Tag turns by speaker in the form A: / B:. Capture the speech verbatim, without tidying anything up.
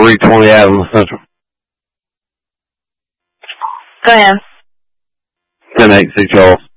A: three twenty Adams Central.
B: Go ahead.
A: ten eight six Charles.